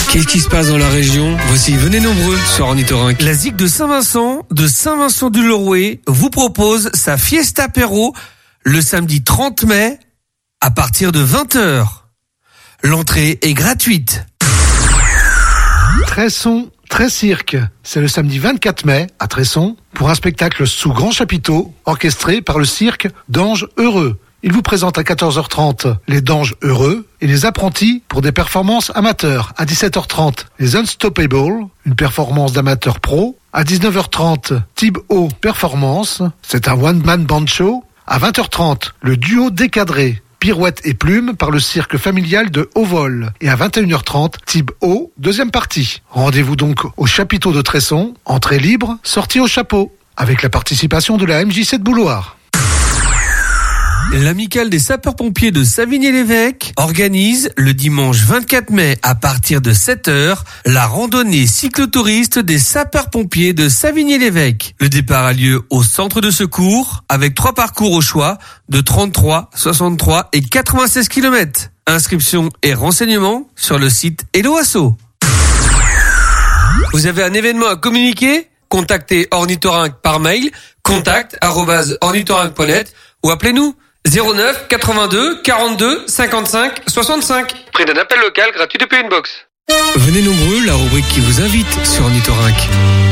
Qu'est-ce qui se passe dans la région? Voici, venez nombreux sur Ornithorynque. La ZIC de Saint-Vincent vous propose sa Fiesta Apéro le samedi 30 mai à partir de 20h. L'entrée est gratuite. Tresson, Tressirque, c'est le samedi 24 mai à Tresson pour un spectacle sous grand chapiteau orchestré par le cirque d'Anges Heureux. Il vous présente à 14h30 les Danges Heureux et les Apprentis pour des performances amateurs. À 17h30, les Unstoppables, une performance d'amateur pro. À 19h30, Thibaut Performance, c'est un one-man band show. À 20h30, le duo décadré, Pirouette et Plume par le cirque familial de Haut-Vol. Et à 21h30, Thibaut, deuxième partie. Rendez-vous donc au chapiteau de Tresson, entrée libre, sortie au chapeau, avec la participation de la MJC de Bouloir. L'amicale des sapeurs-pompiers de Savigny-l'Évêque organise le dimanche 24 mai à partir de 7h la randonnée cyclotouriste des sapeurs-pompiers de Savigny-l'Évêque. Le départ a lieu au centre de secours avec 3 parcours au choix de 33, 63 et 96 km. Inscription et renseignements sur le site Hello Asso. Vous avez un événement à communiquer? Contactez Ornithorynque par mail contact@ornithorynque.net ou appelez-nous 09 82 42 55 65. Prix d'un appel local gratuit depuis une box. Venez nombreux, la rubrique qui vous invite sur Ornithorynque.